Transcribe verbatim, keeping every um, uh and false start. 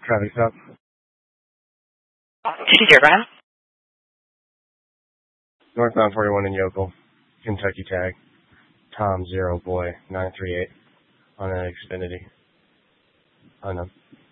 Traffic stop. two zero. Northbound forty-one in Yokel. Kentucky tag. Tom Zero Boy nine three eight on an Xfinity. Unknown.